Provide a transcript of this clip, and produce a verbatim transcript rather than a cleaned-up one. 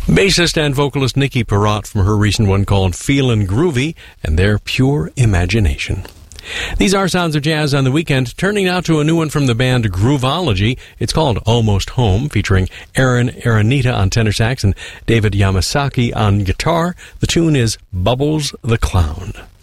Bassist and vocalist Nikki Perrott from her recent one called Feelin' Groovy and their Pure Imagination. These are Sounds of Jazz on the Weekend, turning now to a new one from the band Groovology. It's called Almost Home, featuring Aaron Aranita on tenor sax and David Yamasaki on guitar. The tune is Bubbles the Clown.